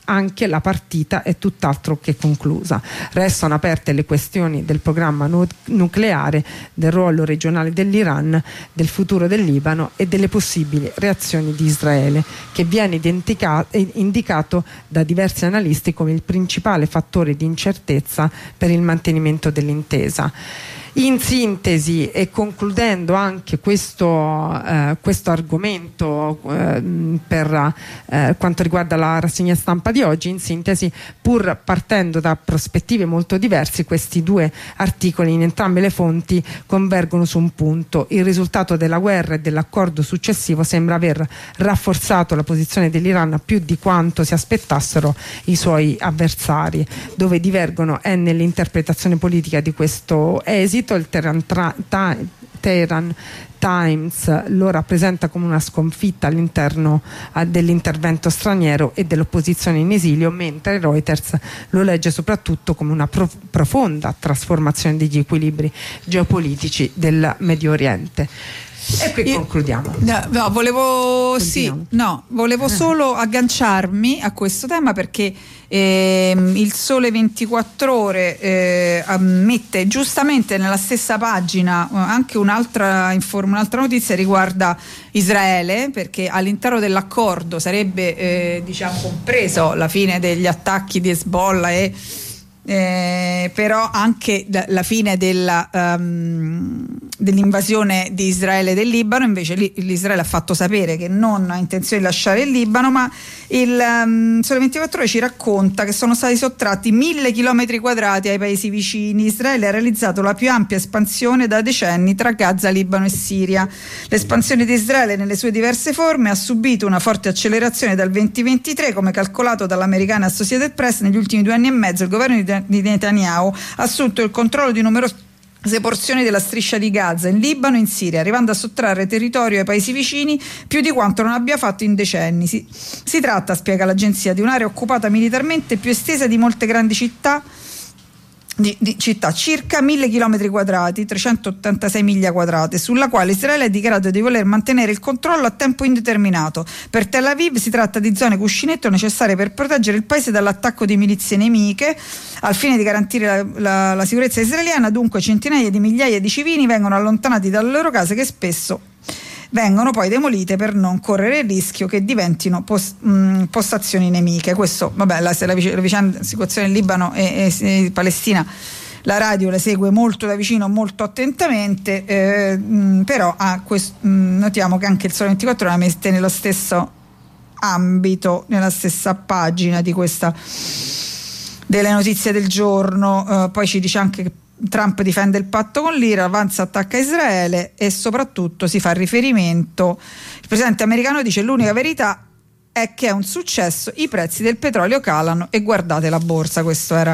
Speaker 1: anche la partita è tutt'altro che conclusa. Restano aperte le questioni del programma nu- nucleare, del ruolo regionale dell'Iran, del futuro del Libano e delle possibili reazioni di Israele, che viene identica- indicato da diversi analisti come il principale fattore di incertezza per il mantenimento dell'intesa. In sintesi, e concludendo anche questo, eh, questo argomento eh, per eh, quanto riguarda la rassegna stampa di oggi, in sintesi, pur partendo da prospettive molto diverse, questi due articoli in entrambe le fonti convergono su un punto: il risultato della guerra e dell'accordo successivo sembra aver rafforzato la posizione dell'Iran più di quanto si aspettassero i suoi avversari. Dove divergono è nell'interpretazione politica di questo esito. Il Tehran, tra, ta, Tehran Times lo rappresenta come una sconfitta all'interno eh, dell'intervento straniero e dell'opposizione in esilio, mentre Reuters lo legge soprattutto come una prof- profonda trasformazione degli equilibri geopolitici del Medio Oriente. E qui
Speaker 2: Io,
Speaker 1: concludiamo.
Speaker 2: No, no, volevo, sì, no, volevo solo agganciarmi a questo tema perché ehm, il Sole ventiquattro Ore eh, ammette giustamente nella stessa pagina anche un'altra, inform- un'altra notizia riguarda Israele, perché all'interno dell'accordo sarebbe eh, diciamo compreso la fine degli attacchi di Hezbollah e Eh, però anche la fine della, um, dell'invasione di Israele del Libano. Invece l'Israele ha fatto sapere che non ha intenzione di lasciare il Libano, ma il um, Sole ventiquattro Ore ci racconta che sono stati sottratti mille chilometri quadrati ai paesi vicini. Israele ha realizzato la più ampia espansione da decenni tra Gaza, Libano e Siria. L'espansione di Israele nelle sue diverse forme ha subito una forte accelerazione dal duemilaventitré, come calcolato dall'americana Associated Press. Negli ultimi due anni e mezzo il governo di di Netanyahu ha assunto il controllo di numerose porzioni della striscia di Gaza, in Libano e in Siria, arrivando a sottrarre territorio ai paesi vicini più di quanto non abbia fatto in decenni. Si, si tratta, spiega l'agenzia, di un'area occupata militarmente più estesa di molte grandi città Di, di città, circa mille chilometri quadrati, trecentottantasei miglia quadrate, sulla quale Israele ha dichiarato di voler mantenere il controllo a tempo indeterminato. Per Tel Aviv si tratta di zone cuscinetto necessarie per proteggere il paese dall'attacco di milizie nemiche. Al fine di garantire la, la, la sicurezza israeliana, dunque, centinaia di migliaia di civili vengono allontanati dalle loro case, che spesso vengono poi demolite per non correre il rischio che diventino post, mh, postazioni nemiche. Questo, vabbè, la, la, la vicenda, la situazione in Libano e, e, e Palestina, la radio le segue molto da vicino, molto attentamente, eh, mh, però ah, quest, mh, notiamo che anche il Sole ventiquattro Ore la mette nello stesso ambito, nella stessa pagina di questa delle notizie del giorno. Eh, poi ci dice anche che Trump difende il patto con l'Iran, avanza, attacca Israele e soprattutto si fa riferimento, il presidente americano dice: l'unica verità è che è un successo, i prezzi del petrolio calano e guardate la borsa. Questo era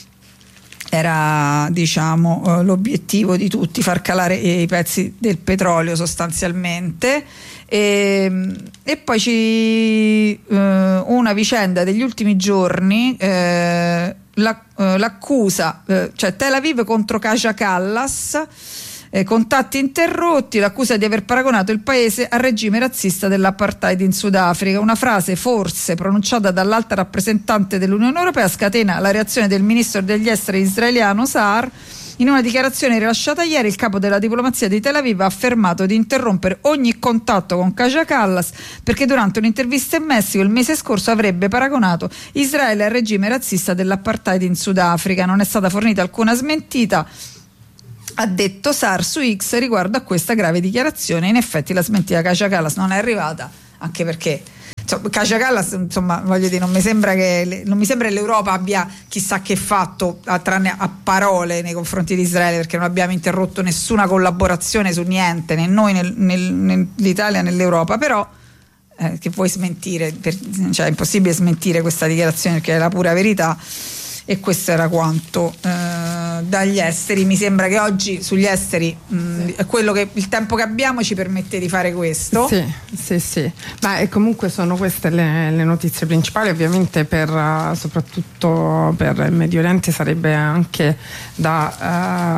Speaker 2: era diciamo l'obiettivo di tutti, far calare i prezzi del petrolio sostanzialmente. E, e poi ci eh, una vicenda degli ultimi giorni, eh, la, eh, l'accusa, eh, cioè Tel Aviv contro Kaja Kallas, eh, contatti interrotti, l'accusa di aver paragonato il paese al regime razzista dell'apartheid in Sudafrica. Una frase forse pronunciata dall'alta rappresentante dell'Unione Europea scatena la reazione del ministro degli esteri israeliano Saar. In una dichiarazione rilasciata ieri, il capo della diplomazia di Tel Aviv ha affermato di interrompere ogni contatto con Kaja Kallas perché durante un'intervista in Messico il mese scorso avrebbe paragonato Israele al regime razzista dell'apartheid in Sudafrica. Non è stata fornita alcuna smentita, ha detto Saar su X riguardo a questa grave dichiarazione. In effetti la smentita Kaja Kallas non è arrivata, anche perché Kaja Kallas, insomma, voglio dire, non mi sembra che non mi sembra che l'Europa abbia chissà che fatto a, tranne a parole nei confronti di Israele, perché non abbiamo interrotto nessuna collaborazione su niente, né noi nel, nel, nell'Italia né l'Europa. Però eh, che vuoi smentire, per, cioè è impossibile smentire questa dichiarazione perché è la pura verità. E questo era quanto eh, dagli esteri. Mi sembra che oggi sugli esteri mh, sì. quello che il tempo che abbiamo ci permette di fare questo.
Speaker 1: Sì, sì, sì. Ma e comunque sono queste le, le notizie principali. Ovviamente per uh, soprattutto per il Medio Oriente sarebbe anche da uh,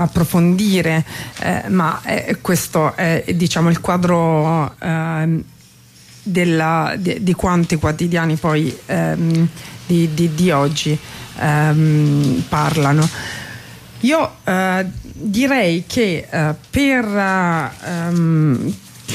Speaker 1: approfondire, eh, ma eh, questo è, diciamo, il quadro uh, della, di, di quanti quotidiani poi ehm, di, di, di oggi ehm, parlano. Io eh, direi che eh, per ehm,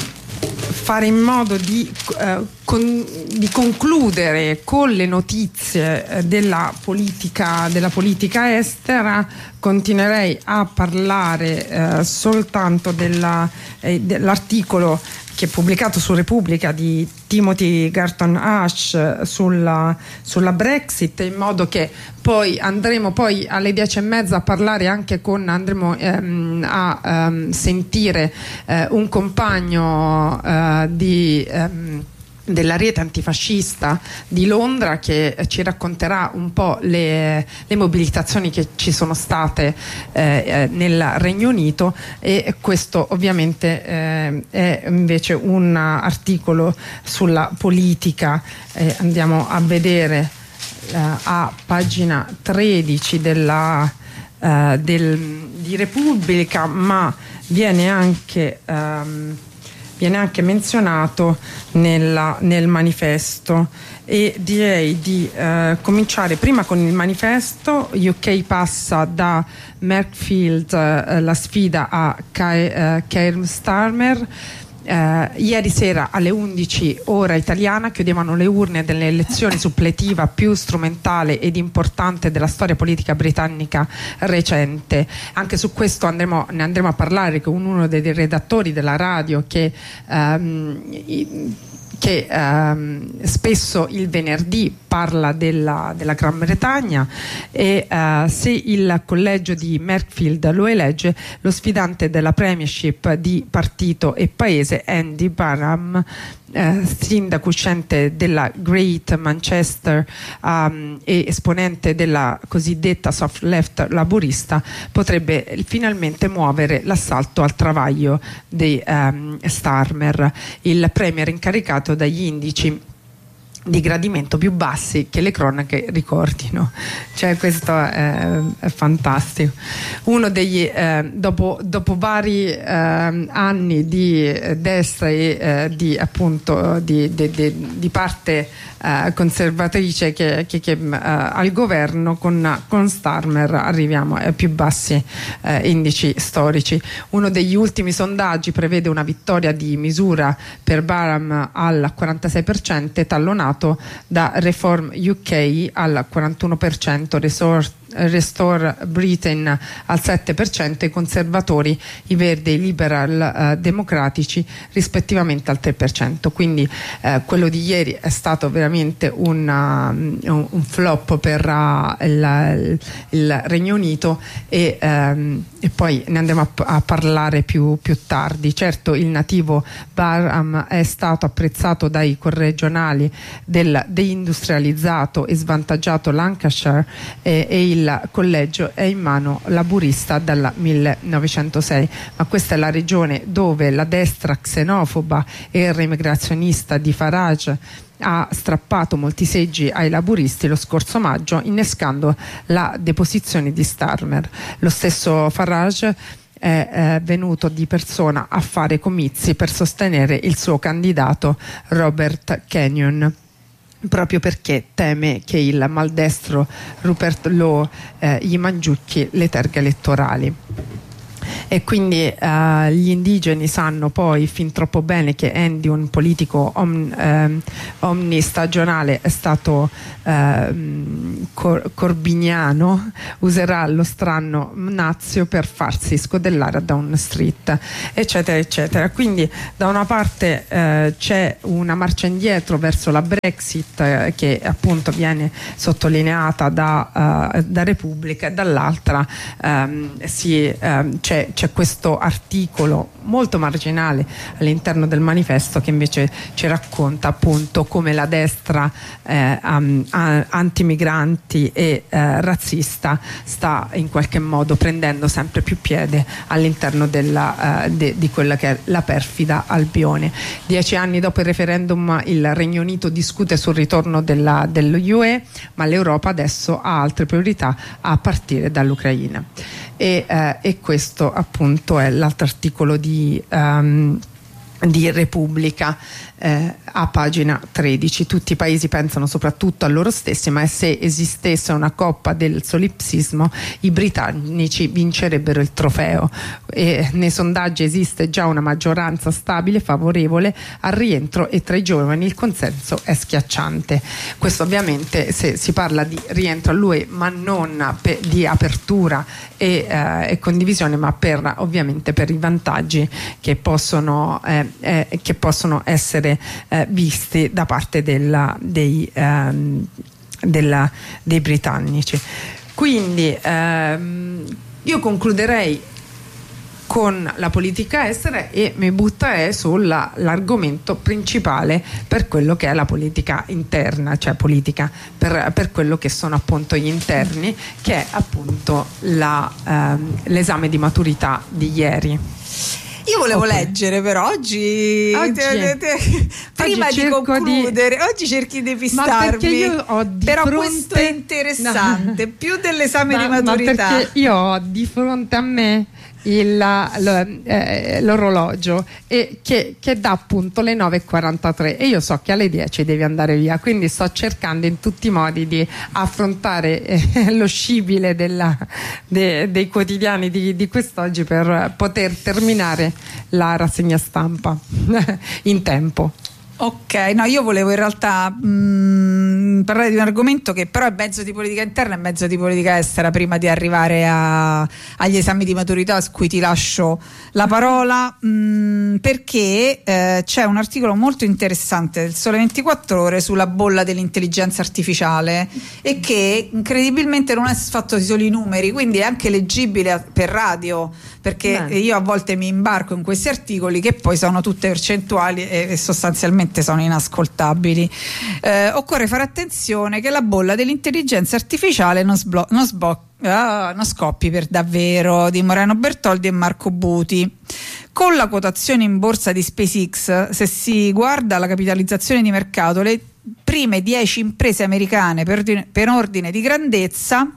Speaker 1: fare in modo di, eh, con, di concludere con le notizie eh, della politica, della politica estera, continuerei a parlare eh, soltanto della, eh, dell'articolo che è pubblicato su Repubblica di Timothy Garton Ash sulla, sulla Brexit, in modo che poi andremo poi alle dieci e mezza a parlare anche con, andremo ehm, a ehm, sentire eh, un compagno eh, di ehm, della rete antifascista di Londra, che ci racconterà un po' le, le mobilitazioni che ci sono state eh, nel Regno Unito, e questo ovviamente eh, è invece un articolo sulla politica. Eh, andiamo a vedere eh, a pagina tredici della, eh, del, di Repubblica, ma viene anche ehm, viene anche menzionato nella, nel manifesto, e direi di eh, cominciare prima con il manifesto. U K passa da Merkfield eh, la sfida a Keir eh, Starmer. Uh, ieri sera alle undici ora italiana chiudevano le urne delle elezioni suppletiva più strumentale ed importante della storia politica britannica recente. Anche su questo andremo, ne andremo a parlare con uno dei redattori della radio che um, i, che ehm, spesso il venerdì parla della, della Gran Bretagna, e eh, se il collegio di Merkfield lo elegge, lo sfidante della Premiership di partito e paese, Andy Barham, eh, sindaco uscente della Great Manchester um, e esponente della cosiddetta soft left laburista, potrebbe finalmente muovere l'assalto al travaglio di um, Starmer, il premier incaricato dagli indici di gradimento più bassi che le cronache ricordino. Cioè, questo è, è fantastico. Uno degli eh, dopo, dopo vari eh, anni di destra e eh, di appunto di, di, di, di parte eh, conservatrice che, che, che eh, al governo, con, con Starmer arriviamo ai più bassi eh, indici storici. Uno degli ultimi sondaggi prevede una vittoria di misura per Barham al quarantasei per cento, tallonato da Reform U K al quarantuno per cento, Resort Restore Britain al sette per cento, e i conservatori, i verdi e i liberal eh, democratici rispettivamente al tre per cento. Quindi eh, quello di ieri è stato veramente un, uh, un, un flop per uh, il, il Regno Unito, e, um, e poi ne andremo a, a parlare più, più tardi. Certo, il nativo Barham è stato apprezzato dai corregionali del deindustrializzato e svantaggiato Lancashire, e, e il il collegio è in mano laburista dal millenovecentosei, ma questa è la regione dove la destra xenofoba e reimmigrazionista di Farage ha strappato molti seggi ai laburisti lo scorso maggio, innescando la deposizione di Starmer. Lo stesso Farage è eh, venuto di persona a fare comizi per sostenere il suo candidato Robert Kenyon, proprio perché teme che il maldestro Rupert Law eh, gli mangiucchi le terghe elettorali. E quindi eh, gli indigeni sanno poi fin troppo bene che Andy, un politico om, eh, omnistagionale, è stato eh, cor corbiniano, userà lo strano nazio per farsi scodellare a Downing Street, eccetera eccetera. Quindi da una parte eh, c'è una marcia indietro verso la Brexit eh, che appunto viene sottolineata da, uh, da Repubblica, e dall'altra um, si um, c'è c'è questo articolo molto marginale all'interno del manifesto che invece ci racconta appunto come la destra eh, um, antimigranti e eh, razzista sta in qualche modo prendendo sempre più piede all'interno della, uh, de, di quella che è la perfida Albione. Dieci anni dopo il referendum il Regno Unito discute sul ritorno della, dello U E, ma l'Europa adesso ha altre priorità a partire dall'Ucraina. E, eh, e questo appunto è l'altro articolo di, um, di Repubblica, eh, a pagina tredici. Tutti i paesi pensano soprattutto a loro stessi, ma se esistesse una coppa del solipsismo i britannici vincerebbero il trofeo, e nei sondaggi esiste già una maggioranza stabile favorevole al rientro e tra i giovani il consenso è schiacciante. Questo ovviamente se si parla di rientro all'U E, ma non per, di apertura e, eh, e condivisione, ma per ovviamente per i vantaggi che possono eh, Eh, che possono essere eh, visti da parte della, dei, ehm, della, dei britannici. Quindi ehm, io concluderei con la politica estera e mi butterei sull'argomento principale per quello che è la politica interna, cioè politica per, per quello che sono appunto gli interni, che è appunto la, ehm, l'esame di maturità di ieri.
Speaker 2: Io volevo okay. leggere, però oggi, oggi te, te, te, prima oggi di concludere, di... oggi cerchi di pistarmi. Ma perché io ho di però fronte... questo è interessante, no. più dell'esame ma, di maturità. Ma perché io ho di fronte a me il, lo, eh, l'orologio e che, che dà appunto le nove e quarantatré e io so che alle dieci devi andare via, quindi sto cercando in tutti i modi di affrontare eh, lo scibile della, de, dei quotidiani di, di quest'oggi per poter terminare la rassegna stampa in tempo. Ok, no, io volevo in realtà mh, parlare di un argomento che però è mezzo di politica interna e mezzo di politica estera prima di arrivare a, agli esami di maturità, a cui ti lascio la parola, mh, perché eh, c'è un articolo molto interessante del Sole ventiquattro Ore sulla bolla dell'intelligenza artificiale e che incredibilmente non è fatto di soli numeri, quindi è anche leggibile a, per radio, perché Beh. io a volte mi imbarco in questi articoli che poi sono tutte percentuali e, e sostanzialmente sono inascoltabili. Eh, occorre fare attenzione che la bolla dell'intelligenza artificiale non, sblo- non, sbo- ah, non scoppi per davvero, di Moreno Bertoldi e Marco Buti. Con la quotazione in borsa di SpaceX, se si guarda la capitalizzazione di mercato, le prime dieci imprese americane per ordine, per ordine di grandezza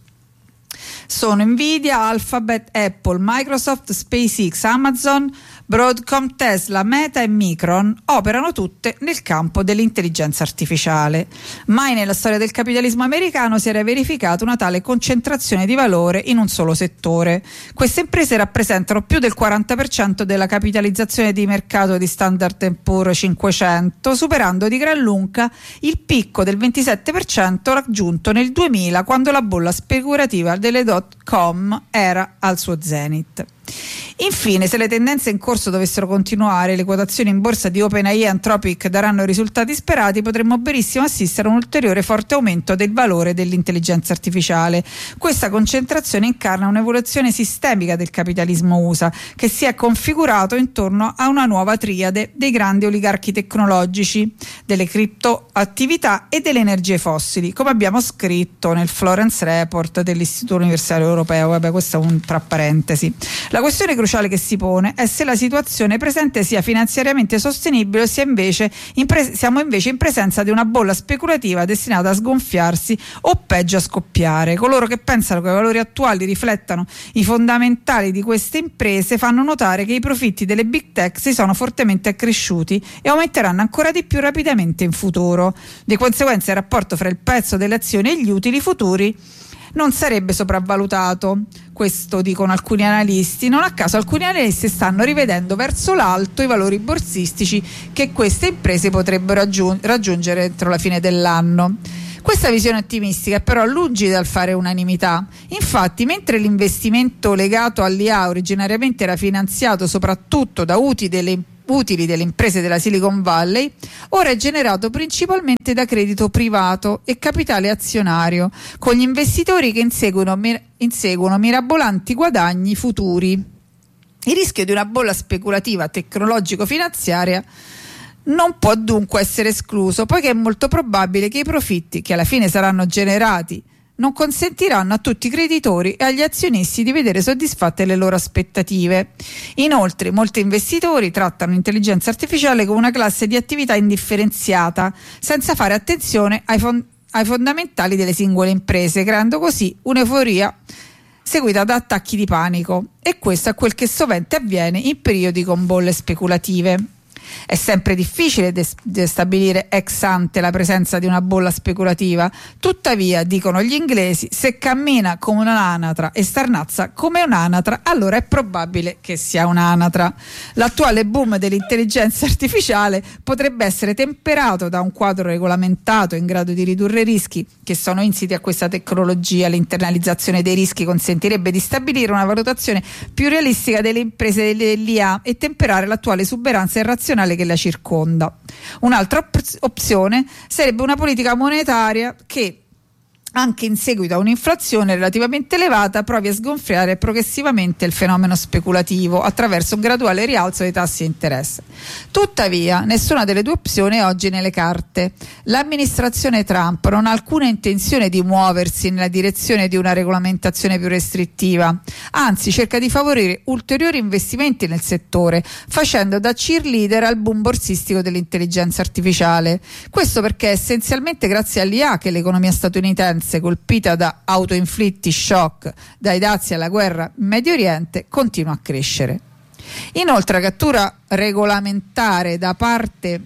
Speaker 2: sono Nvidia, Alphabet, Apple, Microsoft, SpaceX, Amazon, Broadcom, Tesla, Meta e Micron. Operano tutte nel campo dell'intelligenza artificiale. Mai nella storia del capitalismo americano si era verificata una tale concentrazione di valore in un solo settore. Queste imprese rappresentano più del quaranta per cento della capitalizzazione di mercato di Standard and Poor's cinquecento, superando di gran lunga il picco del ventisette per cento raggiunto nel duemila, quando la bolla speculativa delle dot com era al suo zenith. Infine, se le tendenze in corso dovessero continuare, le quotazioni in borsa di OpenAI e Anthropic daranno i risultati sperati, potremmo benissimo assistere a un ulteriore forte aumento del valore dell'intelligenza artificiale. Questa concentrazione incarna un'evoluzione sistemica del capitalismo U S A, che si è configurato intorno a una nuova triade dei grandi oligarchi tecnologici, delle criptoattività e delle energie fossili, come abbiamo scritto nel Florence Report dell'Istituto Universitario Europeo. Vabbè, questo è un tra parentesi. La questione cruciale che si pone è se la situazione presente sia finanziariamente sostenibile o sia invece in pre- siamo invece in presenza di una bolla speculativa destinata a sgonfiarsi o peggio a scoppiare. Coloro che pensano che i valori attuali riflettano i fondamentali di queste imprese fanno notare che i profitti delle big tech si sono fortemente accresciuti e aumenteranno ancora di più rapidamente in futuro. Di conseguenza il rapporto fra il prezzo delle azioni e gli utili futuri non sarebbe sopravvalutato. Questo dicono alcuni analisti. Non a caso alcuni analisti stanno rivedendo verso l'alto i valori borsistici che queste imprese potrebbero aggiung- raggiungere entro la fine dell'anno. Questa visione ottimistica è però lungi dal fare unanimità. Infatti, mentre l'investimento legato all'I A originariamente era finanziato soprattutto da utili delle imprese utili delle imprese della Silicon Valley, ora è generato principalmente da credito privato e capitale azionario, con gli investitori che inseguono, mir- inseguono mirabolanti guadagni futuri. Il rischio di una bolla speculativa tecnologico-finanziaria non può dunque essere escluso, poiché è molto probabile che i profitti che alla fine saranno generati non consentiranno a tutti i creditori e agli azionisti di vedere soddisfatte le loro aspettative. Inoltre, molti investitori trattano l'intelligenza artificiale come una classe di attività indifferenziata, senza fare attenzione ai, fond- ai fondamentali delle singole imprese, creando così un'euforia seguita da attacchi di panico, e questo è quel che sovente avviene in periodi con bolle speculative. È sempre difficile de- de stabilire ex ante la presenza di una bolla speculativa, tuttavia, dicono gli inglesi, se cammina come un'anatra e starnazza come un'anatra, allora è probabile che sia un'anatra. L'attuale boom dell'intelligenza artificiale potrebbe essere temperato da un quadro regolamentato in grado di ridurre i rischi che sono insiti a questa tecnologia. L'internalizzazione dei rischi consentirebbe di stabilire una valutazione più realistica delle imprese dell'I A e temperare l'attuale esuberanza irrazionale che la circonda. Un'altra op- opzione sarebbe una politica monetaria che, anche in seguito a un'inflazione relativamente elevata, provi a sgonfiare progressivamente il fenomeno speculativo attraverso un graduale rialzo dei tassi di interesse. Tuttavia, nessuna delle due opzioni è oggi nelle carte. L'amministrazione Trump non ha alcuna intenzione di muoversi nella direzione di una regolamentazione più restrittiva, anzi cerca di favorire ulteriori investimenti nel settore, facendo da cheerleader al boom borsistico dell'intelligenza artificiale. Questo perché è essenzialmente grazie all'I A che l'economia statunitense, colpita da autoinflitti shock dai dazi alla guerra in Medio Oriente, continua a crescere. Inoltre, la cattura regolamentare da parte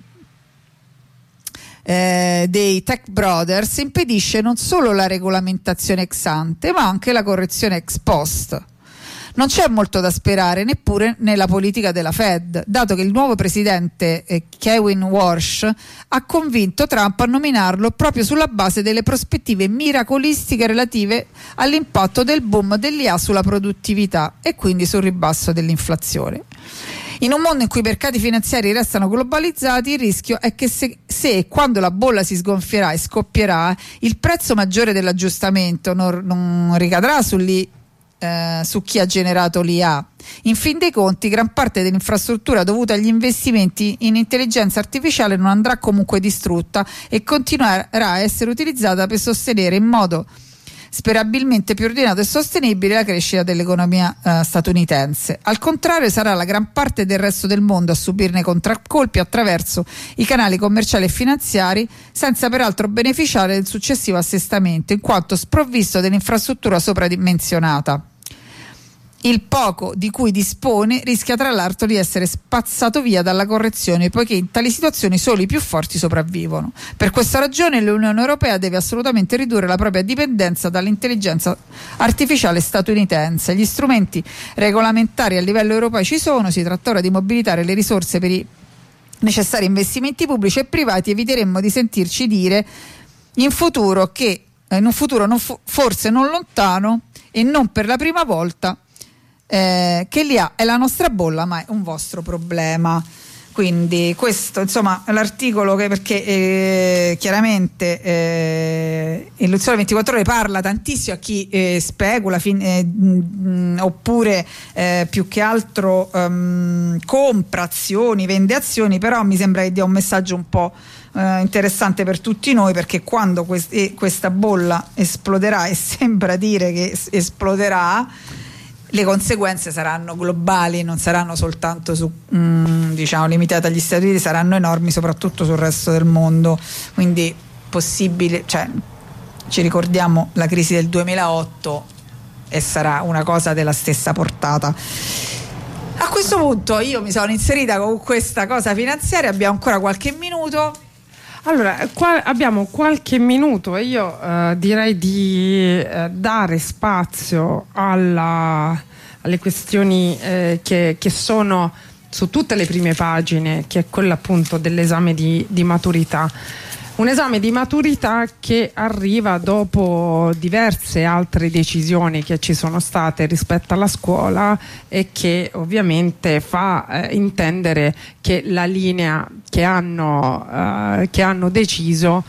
Speaker 2: eh, dei tech brothers impedisce non solo la regolamentazione ex ante, ma anche la correzione ex post. Non c'è molto da sperare neppure nella politica della Fed, dato che il nuovo presidente eh, Kevin Warsh ha convinto Trump a nominarlo proprio sulla base delle prospettive miracolistiche relative all'impatto del boom dell'I A sulla produttività e quindi sul ribasso dell'inflazione. In un mondo in cui i mercati finanziari restano globalizzati, il rischio è che se, se e quando la bolla si sgonfierà e scoppierà, il prezzo maggiore dell'aggiustamento non, non ricadrà sull'I Eh, su chi ha generato l'I A. In fin dei conti, gran parte dell'infrastruttura dovuta agli investimenti in intelligenza artificiale non andrà comunque distrutta e continuerà a essere utilizzata per sostenere in modo sperabilmente più ordinato e sostenibile la crescita dell'economia eh, statunitense. Al contrario, sarà la gran parte del resto del mondo a subirne contraccolpi attraverso i canali commerciali e finanziari, senza peraltro beneficiare del successivo assestamento, in quanto sprovvisto dell'infrastruttura sopramenzionata. Il poco di cui dispone rischia tra l'altro di essere spazzato via dalla correzione, poiché in tali situazioni solo i più forti sopravvivono. Per questa ragione l'Unione Europea deve assolutamente ridurre la propria dipendenza dall'intelligenza artificiale statunitense. Gli strumenti regolamentari a livello europeo ci sono, si tratta ora di mobilitare le risorse per i necessari investimenti pubblici e privati. Eviteremmo di sentirci dire in futuro che in un futuro non fo- forse non lontano e non per la prima volta Eh, che l'I A è la nostra bolla, ma è un vostro problema. Quindi questo, insomma, l'articolo che, perché eh, chiaramente eh, il Sole ventiquattro Ore parla tantissimo a chi eh, specula fin, eh, mh, oppure eh, più che altro um, compra azioni, vende azioni, però mi sembra che dia un messaggio un po' eh, interessante per tutti noi, perché quando quest- eh, questa bolla esploderà, e sembra dire che es- esploderà, le conseguenze saranno globali, non saranno soltanto su, mh, diciamo, limitate agli Stati Uniti, saranno enormi soprattutto sul resto del mondo. Quindi possibile, cioè, ci ricordiamo la crisi del duemilaotto e sarà una cosa della stessa portata. A questo punto io mi sono inserita con questa cosa finanziaria, abbiamo ancora qualche minuto.
Speaker 1: Allora, qua abbiamo qualche minuto e io eh, direi di eh, dare spazio alla, alle questioni eh, che, che sono su tutte le prime pagine, che è quella appunto dell'esame di, di maturità. Un esame di maturità che arriva dopo diverse altre decisioni che ci sono state rispetto alla scuola e che ovviamente fa eh, intendere che la linea che hanno, eh, che hanno deciso